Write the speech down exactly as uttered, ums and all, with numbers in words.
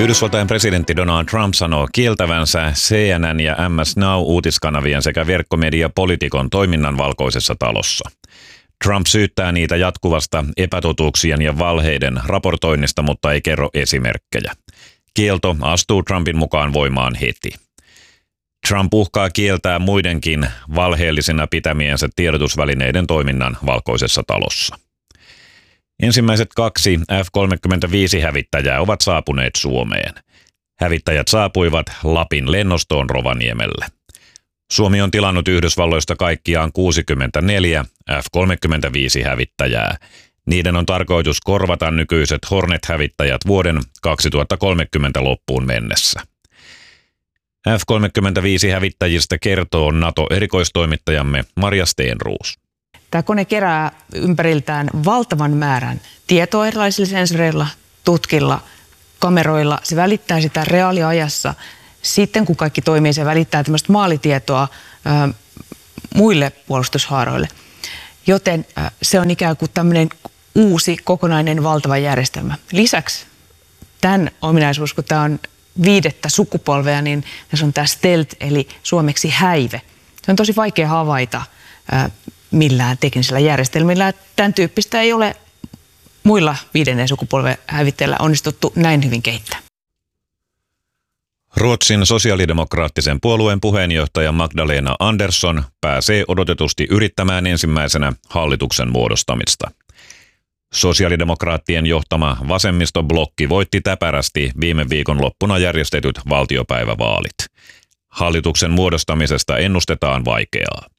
Yhdysvaltain presidentti Donald Trump sanoo kieltävänsä C N N ja M S Now-uutiskanavien sekä verkkomedia Politicon toiminnan Valkoisessa talossa. Trump syyttää niitä jatkuvasta epätotuuksien ja valheiden raportoinnista, mutta ei kerro esimerkkejä. Kielto astuu Trumpin mukaan voimaan heti. Trump uhkaa kieltää muidenkin valheellisina pitämiensä tiedotusvälineiden toiminnan Valkoisessa talossa. Ensimmäiset kaksi F kolmekymmentäviisi-hävittäjää ovat saapuneet Suomeen. Hävittäjät saapuivat Lapin lennostoon Rovaniemelle. Suomi on tilannut Yhdysvalloista kaikkiaan kuusikymmentäneljä F kolmekymmentäviisi-hävittäjää. Niiden on tarkoitus korvata nykyiset Hornet-hävittäjät vuoden kaksituhattakolmekymmentä loppuun mennessä. F kolmekymmentäviisi-hävittäjistä kertoo NATO-erikoistoimittajamme Marja Stenroos. Tämä kone kerää ympäriltään valtavan määrän tietoa erilaisilla sensoreilla, tutkilla, kameroilla. Se välittää sitä reaaliajassa. Sitten kun kaikki toimii, se välittää tämmöistä maalitietoa ä, muille puolustushaaroille. Joten ä, se on ikään kuin tämmöinen uusi kokonainen valtava järjestelmä. Lisäksi tämän ominaisuus, kun tämä on viidettä sukupolvea, niin tässä on tämä stealth eli suomeksi häive. Se on tosi vaikea havaita ä, millään teknisellä järjestelmillä. Tämän tyyppistä ei ole muilla viidennen sukupolven hävittäjillä onnistuttu näin hyvin kehittää. Ruotsin sosiaalidemokraattisen puolueen puheenjohtaja Magdalena Andersson pääsee odotetusti yrittämään ensimmäisenä hallituksen muodostamista. Sosiaalidemokraattien johtama vasemmistoblokki voitti täpärästi viime viikon loppuna järjestetyt valtiopäivävaalit. Hallituksen muodostamisesta ennustetaan vaikeaa.